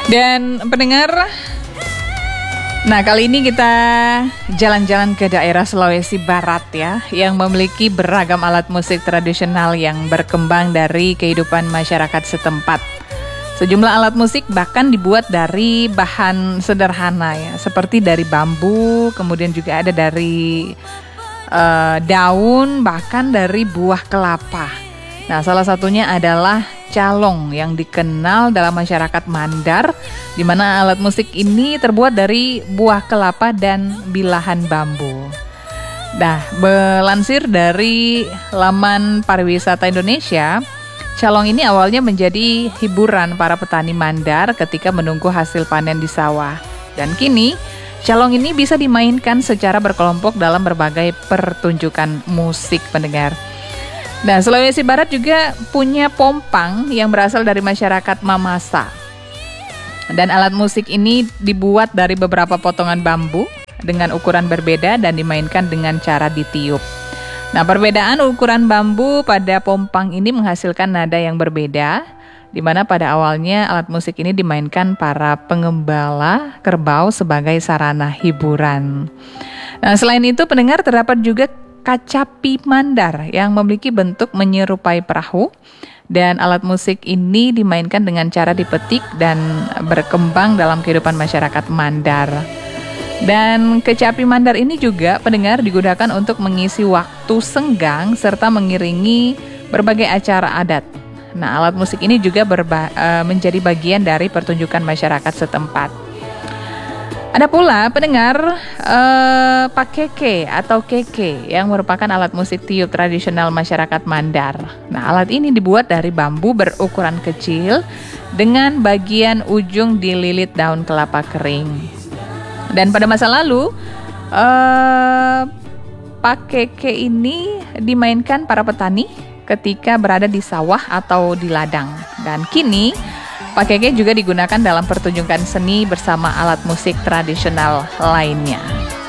Dan pendengar, nah kali ini kita jalan-jalan ke daerah Sulawesi Barat ya, yang memiliki beragam alat musik tradisional yang berkembang dari kehidupan masyarakat setempat. Sejumlah alat musik bahkan dibuat dari bahan sederhana ya, seperti dari bambu, kemudian juga ada dari daun, bahkan dari buah kelapa. Nah, salah satunya adalah calong yang dikenal dalam masyarakat Mandar, di mana alat musik ini terbuat dari buah kelapa dan bilahan bambu. Nah, melansir dari laman pariwisata Indonesia, calong ini awalnya menjadi hiburan para petani Mandar ketika menunggu hasil panen di sawah. Dan kini, calong ini bisa dimainkan secara berkelompok dalam berbagai pertunjukan musik, pendengar. Nah, Sulawesi Barat juga punya pompang yang berasal dari masyarakat Mamasa. Dan alat musik ini dibuat dari beberapa potongan bambu dengan ukuran berbeda dan dimainkan dengan cara ditiup. Nah, perbedaan ukuran bambu pada pompang ini menghasilkan nada yang berbeda, di mana pada awalnya alat musik ini dimainkan para pengembala kerbau sebagai sarana hiburan. Nah, selain itu pendengar, terdapat juga kacapi Mandar yang memiliki bentuk menyerupai perahu, dan alat musik ini dimainkan dengan cara dipetik dan berkembang dalam kehidupan masyarakat Mandar. Dan kecapi Mandar ini juga pendengar digunakan untuk mengisi waktu senggang serta mengiringi berbagai acara adat. Nah, alat musik ini juga menjadi bagian dari pertunjukan masyarakat setempat. Ada pula pendengar pakeke atau keke yang merupakan alat musik tiup tradisional masyarakat Mandar. Nah, alat ini dibuat dari bambu berukuran kecil dengan bagian ujung dililit daun kelapa kering. Dan pada masa lalu, pakeke ini dimainkan para petani ketika berada di sawah atau di ladang. Dan kini pakeke juga digunakan dalam pertunjukan seni bersama alat musik tradisional lainnya.